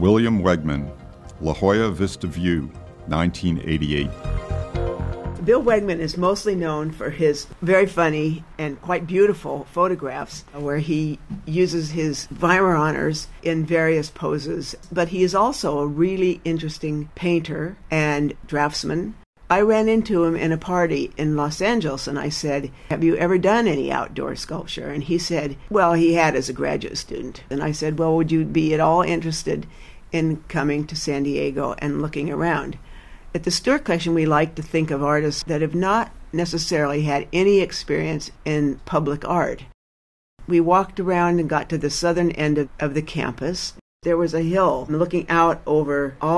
William Wegman, La Jolla Vista View, 1988. Bill Wegman is mostly known for his very funny and quite beautiful photographs where he uses his Weimaraners in various poses, but he is also a really interesting painter and draftsman. I ran into him in a party in Los Angeles and I said, "Have you ever done any outdoor sculpture?" And he said, well, he had as a graduate student. And I said, well, would you be at all interested in coming to San Diego and looking around? At the Stewart Collection, we like to think of artists that have not necessarily had any experience in public art. We walked around and got to the southern end of the campus. There was a hill looking out over all